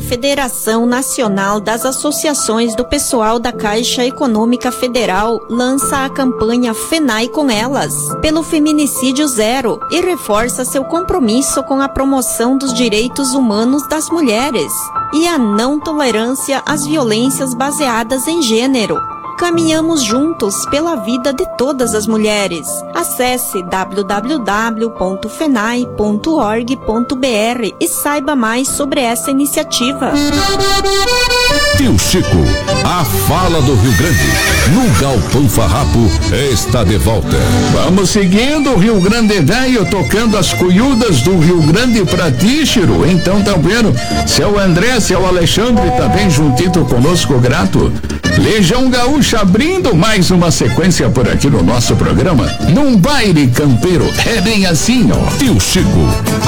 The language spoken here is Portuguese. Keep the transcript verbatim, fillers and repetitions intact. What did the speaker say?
Federação Nacional das Associações do Pessoal da Caixa Econômica Federal lança a campanha FENAI com Elas, pelo feminicídio zero, e reforça seu compromisso com a promoção dos direitos humanos das mulheres e a não tolerância às violências baseadas em gênero. Caminhamos juntos pela vida de todas as mulheres. Acesse w w w ponto fenai ponto org ponto b r e saiba mais sobre essa iniciativa. Tio Chico, a fala do Rio Grande, no Galpão Farrapo, está de volta. Vamos seguindo o Rio Grande Velho, tocando as cuiudas do Rio Grande pra ti, Chiru. Então tá vendo, seu André, seu Alexandre, tá bem juntito conosco, grato. Legião Gaúcha abrindo mais uma sequência por aqui no nosso programa, num baile campeiro. É bem assim, ó. Tio Chico,